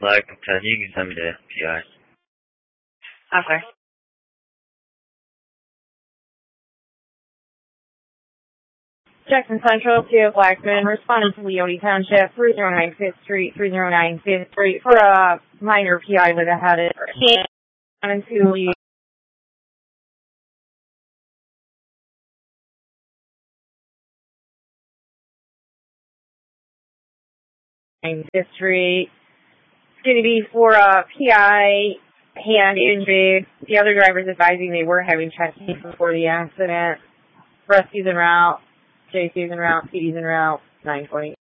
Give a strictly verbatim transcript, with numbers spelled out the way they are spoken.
Like ten, you can send me the P I. Okay. Jackson Central to Blackman, responding to Leone Township, three oh nine fifth Street, three oh nine fifth Street, for a minor P I with a headed and to Leone fifth Street. It's going to be for a P I hand injury. The other drivers advising they were having chest pain before the accident. Rescue's en route, J C's en route, P D's en route, nine twenty.